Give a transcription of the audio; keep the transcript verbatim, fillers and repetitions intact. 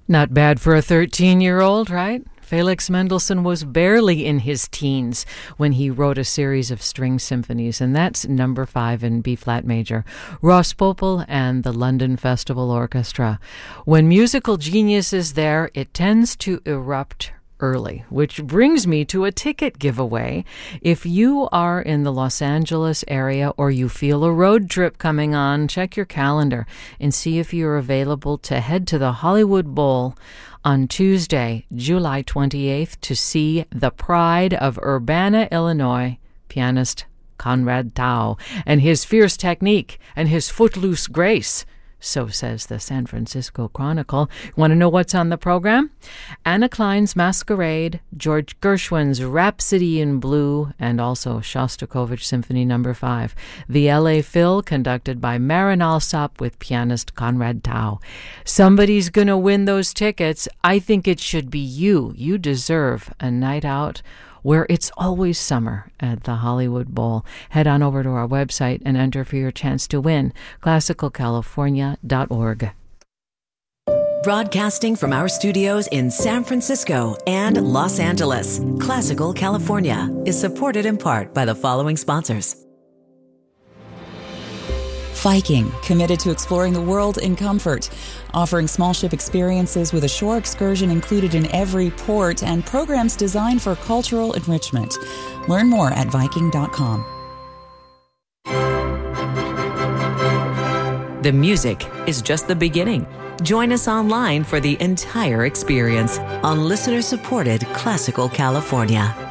Not bad for a thirteen-year-old, right? Felix Mendelssohn was barely in his teens when he wrote a series of string symphonies, and that's number five in B-flat major. Ross Popel and the London Festival Orchestra. When musical genius is there, it tends to erupt early, which brings me to a ticket giveaway. If you are in the Los Angeles area or you feel a road trip coming on, check your calendar and see if you're available to head to the Hollywood Bowl on Tuesday, July twenty-eighth, to see the pride of Urbana, Illinois, pianist Conrad Tao, and his fierce technique and his footloose grace. So says the San Francisco Chronicle. Want to know what's on the program? Anna Klein's Masquerade, George Gershwin's Rhapsody in Blue, and also Shostakovich Symphony Number five. The L A Phil, conducted by Marin Alsop with pianist Conrad Tao. Somebody's going to win those tickets. I think it should be you. You deserve a night out where it's always summer at the Hollywood Bowl. Head on over to our website and enter for your chance to win, classical california dot org. Broadcasting from our studios in San Francisco and Los Angeles, Classical California is supported in part by the following sponsors. Viking, committed to exploring the world in comfort, offering small ship experiences with a shore excursion included in every port and programs designed for cultural enrichment. Learn more at Viking dot com. The music is just the beginning. Join us online for the entire experience on listener-supported Classical California.